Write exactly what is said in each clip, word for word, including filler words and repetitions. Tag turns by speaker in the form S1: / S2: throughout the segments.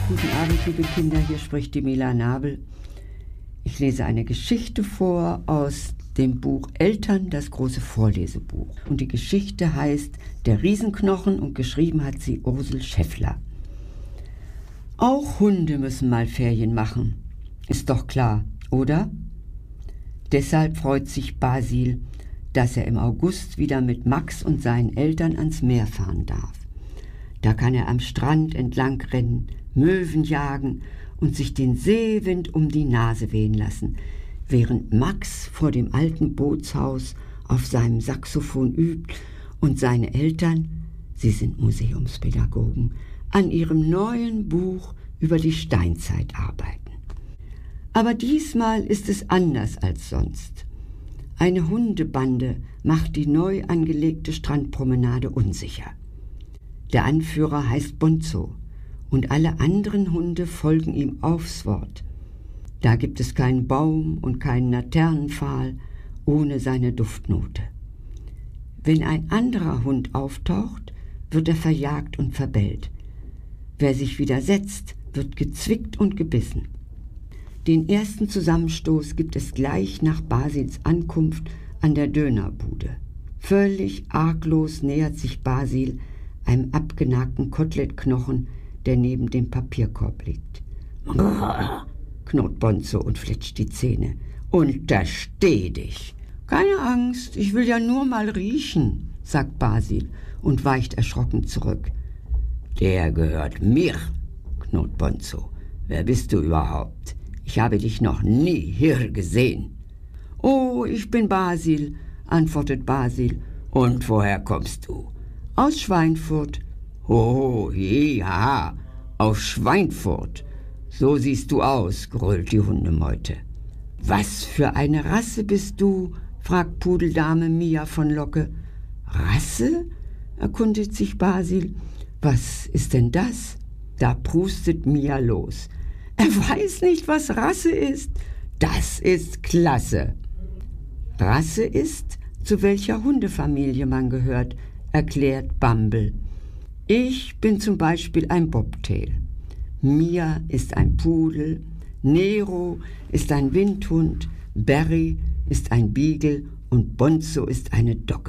S1: Guten Abend, liebe Kinder, hier spricht die Mila Nabel. Ich lese eine Geschichte vor aus dem Buch Eltern, das große Vorlesebuch. Und die Geschichte heißt Der Riesenknochen und geschrieben hat sie Ursel Schäffler. Auch Hunde müssen mal Ferien machen, ist doch klar, oder? Deshalb freut sich Basil, dass er im August wieder mit Max und seinen Eltern ans Meer fahren darf. Da kann er am Strand entlang rennen, Möwen jagen und sich den Seewind um die Nase wehen lassen, während Max vor dem alten Bootshaus auf seinem Saxophon übt und seine Eltern, sie sind Museumspädagogen, an ihrem neuen Buch über die Steinzeit arbeiten. Aber diesmal ist es anders als sonst. Eine Hundebande macht die neu angelegte Strandpromenade unsicher. Der Anführer heißt Bonzo und alle anderen Hunde folgen ihm aufs Wort. Da gibt es keinen Baum und keinen Laternenpfahl ohne seine Duftnote. Wenn ein anderer Hund auftaucht, wird er verjagt und verbellt. Wer sich widersetzt, wird gezwickt und gebissen. Den ersten Zusammenstoß gibt es gleich nach Basils Ankunft an der Dönerbude. Völlig arglos nähert sich Basil einem abgenagten Kotelettknochen, der neben dem Papierkorb liegt. Knurrt Bonzo und fletscht die Zähne. Untersteh dich! Keine Angst, ich will ja nur mal riechen, sagt Basil und weicht erschrocken zurück. Der gehört mir, knurrt Bonzo. Wer bist du überhaupt? Ich habe dich noch nie hier gesehen. Oh, ich bin Basil, antwortet Basil. Und woher kommst du? Aus Schweinfurt. Oh, ja, aus Schweinfurt. So siehst du aus, grölt die Hundemeute. Was für eine Rasse bist du? Fragt Pudeldame Mia von Locke. Rasse? Erkundigt sich Basil. Was ist denn das? Da prustet Mia los. Er weiß nicht, was Rasse ist. Das ist klasse. Rasse ist, zu welcher Hundefamilie man gehört, erklärt Bumble. Ich bin zum Beispiel ein Bobtail. Mia ist ein Pudel. Nero ist ein Windhund. Barry ist ein Beagle und Bonzo ist eine Dogge.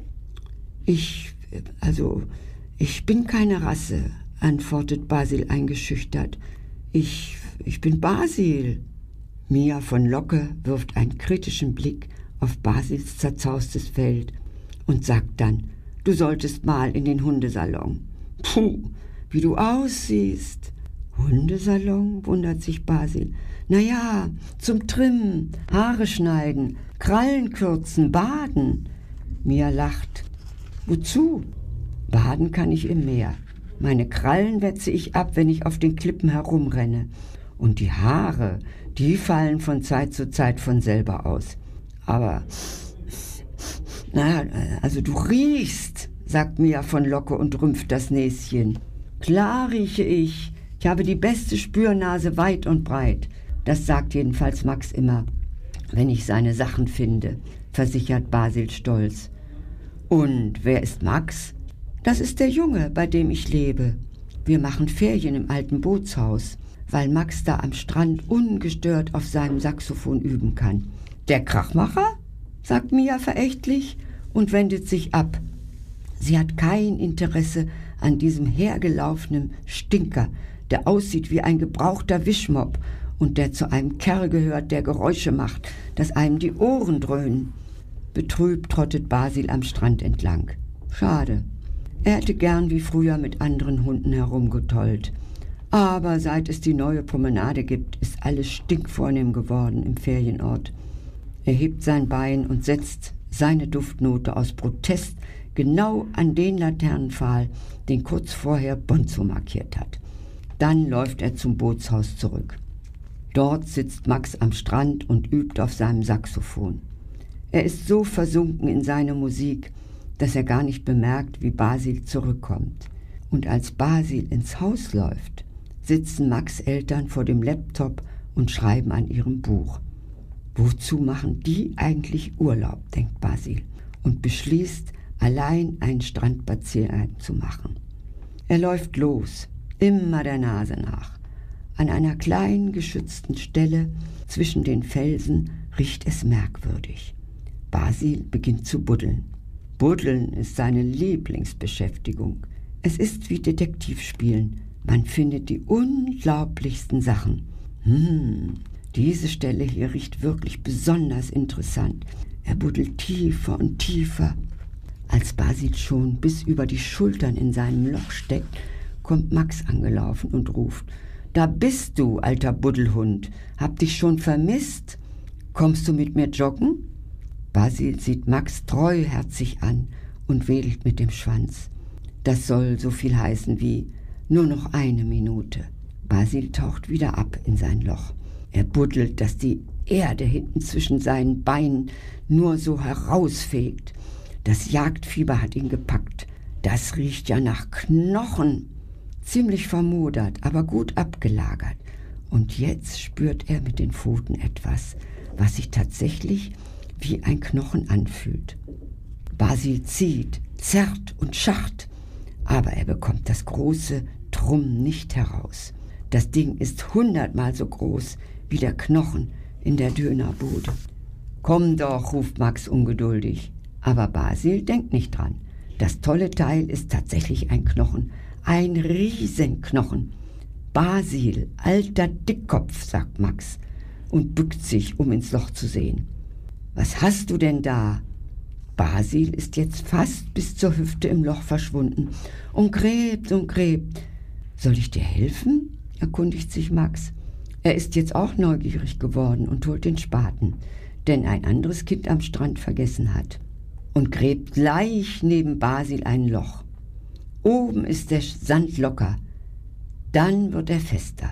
S1: Ich, also, ich bin keine Rasse, antwortet Basil eingeschüchtert. Ich, ich bin Basil. Mia von Locke wirft einen kritischen Blick auf Basils zerzaustes Feld und sagt dann, du solltest mal in den Hundesalon. Puh, wie du aussiehst. Hundesalon, wundert sich Basil. Na ja, zum Trimmen, Haare schneiden, Krallen kürzen, baden. Mia lacht. Wozu? Baden kann ich im Meer. Meine Krallen wetze ich ab, wenn ich auf den Klippen herumrenne. Und die Haare, die fallen von Zeit zu Zeit von selber aus. Aber, naja, also du riechst, sagt Mia von Locke und rümpft das Näschen. Klar rieche ich. Ich habe die beste Spürnase weit und breit. Das sagt jedenfalls Max immer, wenn ich seine Sachen finde, versichert Basil stolz. Und wer ist Max? Das ist der Junge, bei dem ich lebe. Wir machen Ferien im alten Bootshaus, weil Max da am Strand ungestört auf seinem Saxophon üben kann. Der Krachmacher? Sagt Mia verächtlich und wendet sich ab. Sie hat kein Interesse an diesem hergelaufenen Stinker, der aussieht wie ein gebrauchter Wischmopp und der zu einem Kerl gehört, der Geräusche macht, dass einem die Ohren dröhnen. Betrübt trottet Basil am Strand entlang. Schade. Er hätte gern wie früher mit anderen Hunden herumgetollt. Aber seit es die neue Promenade gibt, ist alles stinkvornehm geworden im Ferienort. Er hebt sein Bein und setzt seine Duftnote aus Protest genau an den Laternenpfahl, den kurz vorher Bonzo markiert hat. Dann läuft er zum Bootshaus zurück. Dort sitzt Max am Strand und übt auf seinem Saxophon. Er ist so versunken in seine Musik, dass er gar nicht bemerkt, wie Basil zurückkommt. Und als Basil ins Haus läuft, sitzen Max' Eltern vor dem Laptop und schreiben an ihrem Buch. Wozu machen die eigentlich Urlaub, denkt Basil und beschließt, allein einen Strandspaziergang zu machen. Er läuft los, immer der Nase nach. an einer kleinen geschützten Stelle zwischen den Felsen riecht es merkwürdig. Basil beginnt zu buddeln. Buddeln ist seine Lieblingsbeschäftigung. Es ist wie Detektivspielen. Man findet die unglaublichsten Sachen. Hm, diese Stelle hier riecht wirklich besonders interessant. Er buddelt tiefer und tiefer. Als Basil schon bis über die Schultern in seinem Loch steckt, kommt Max angelaufen und ruft: »Da bist du, alter Buddelhund. Hab dich schon vermisst. Kommst du mit mir joggen?« Basil sieht Max treuherzig an und wedelt mit dem Schwanz. Das soll so viel heißen wie: nur noch eine Minute. Basil taucht wieder ab in sein Loch. Er buddelt, dass die Erde hinten zwischen seinen Beinen nur so herausfegt. Das Jagdfieber hat ihn gepackt. Das riecht ja nach Knochen. Ziemlich vermodert, aber gut abgelagert. Und jetzt spürt er mit den Pfoten etwas, was sich tatsächlich wie ein Knochen anfühlt. Basil zieht, zerrt und scharrt, aber er bekommt das große Trumm nicht heraus. Das Ding ist hundertmal so groß wie der Knochen in der Dönerbude. »Komm doch«, ruft Max ungeduldig. Aber Basil denkt nicht dran. Das tolle Teil ist tatsächlich ein Knochen. Ein Riesenknochen. »Basil, alter Dickkopf«, sagt Max und bückt sich, um ins Loch zu sehen. »Was hast du denn da?« Basil ist jetzt fast bis zur Hüfte im Loch verschwunden und gräbt und gräbt. »Soll ich dir helfen?«, erkundigt sich Max. Er ist jetzt auch neugierig geworden und holt den Spaten, den ein anderes Kind am Strand vergessen hat, und gräbt gleich neben Basil ein Loch. Oben ist der Sand locker, dann wird er fester.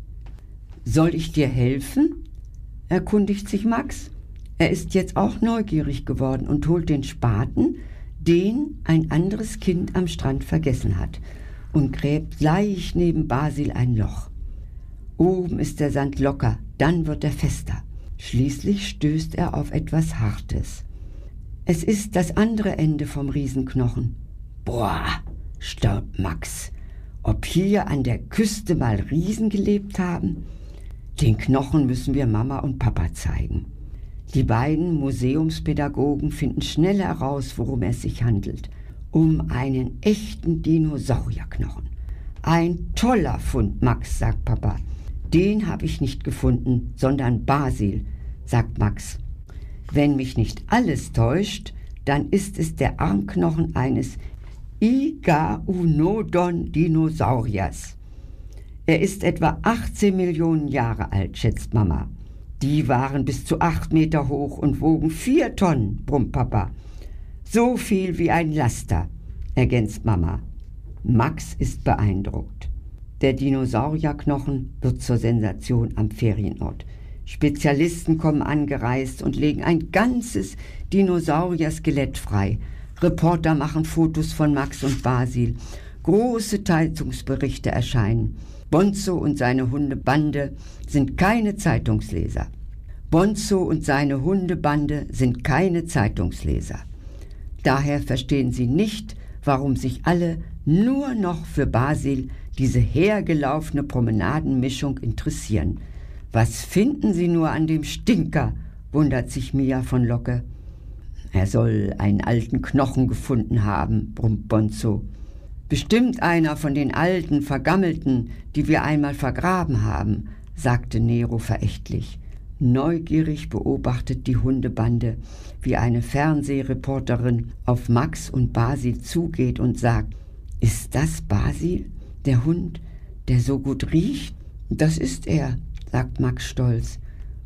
S1: »Soll ich dir helfen?«, erkundigt sich Max. Er ist jetzt auch neugierig geworden und holt den Spaten, den ein anderes Kind am Strand vergessen hat, und gräbt gleich neben Basil ein Loch. Oben ist der Sand locker, dann wird er fester. Schließlich stößt er auf etwas Hartes. Es ist das andere Ende vom Riesenknochen. »Boah«, staunt Max, »ob hier an der Küste mal Riesen gelebt haben? Den Knochen müssen wir Mama und Papa zeigen.« Die beiden Museumspädagogen finden schnell heraus, worum es sich handelt. Um einen echten Dinosaurierknochen. »Ein toller Fund, Max«, sagt Papa. »Den habe ich nicht gefunden, sondern Basil«, sagt Max. »Wenn mich nicht alles täuscht, dann ist es der Armknochen eines Iguanodon-Dinosauriers. Er ist etwa achtzehn Millionen Jahre alt, schätzt Mama. Die waren bis zu acht Meter hoch und wogen vier Tonnen, brummt Papa. So viel wie ein Laster«, ergänzt Mama. Max ist beeindruckt. Der Dinosaurierknochen wird zur Sensation am Ferienort. Spezialisten kommen angereist und legen ein ganzes Dinosaurier-Skelett frei. Reporter machen Fotos von Max und Basil. Große Zeitungsberichte erscheinen. Bonzo und seine Hundebande sind keine Zeitungsleser. Bonzo und seine Hundebande sind keine Zeitungsleser. Daher verstehen sie nicht, warum sich alle nur noch für Basil, diese hergelaufene Promenadenmischung, interessieren. »Was finden Sie nur an dem Stinker?«, wundert sich Mia von Locke. »Er soll einen alten Knochen gefunden haben«, brummt Bonzo. »Bestimmt einer von den alten, vergammelten, die wir einmal vergraben haben«, sagte Nero verächtlich. Neugierig beobachtet die Hundebande, wie eine Fernsehreporterin auf Max und Basil zugeht und sagt: »Ist das Basil, der Hund, der so gut riecht?« »Das ist er«, sagt Max stolz.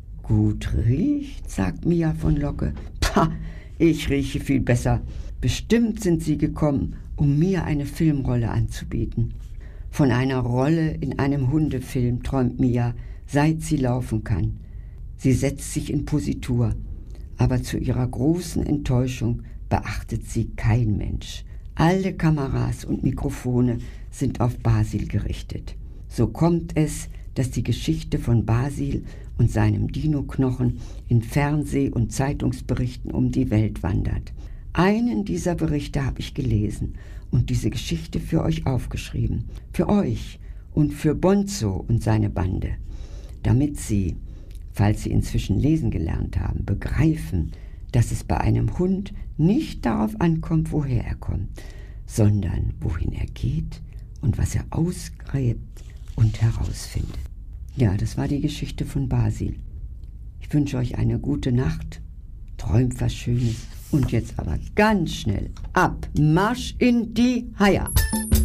S1: »Gut riecht«, sagt Mia von Locke. »Pah, ich rieche viel besser. Bestimmt sind sie gekommen, um mir eine Filmrolle anzubieten.« Von einer Rolle in einem Hundefilm träumt Mia, seit sie laufen kann. Sie setzt sich in Positur, aber zu ihrer großen Enttäuschung beachtet sie kein Mensch. Alle Kameras und Mikrofone sind auf Basil gerichtet. So kommt es, dass die Geschichte von Basil und seinem Dino-Knochen in Fernseh- und Zeitungsberichten um die Welt wandert. Einen dieser Berichte habe ich gelesen und diese Geschichte für euch aufgeschrieben. Für euch und für Bonzo und seine Bande, damit sie, falls sie inzwischen lesen gelernt haben, begreifen, dass es bei einem Hund nicht darauf ankommt, woher er kommt, sondern wohin er geht und was er ausgräbt und herausfindet. Ja, das war die Geschichte von Basil. Ich wünsche euch eine gute Nacht, träumt was Schönes und jetzt aber ganz schnell ab, Marsch in die Haia!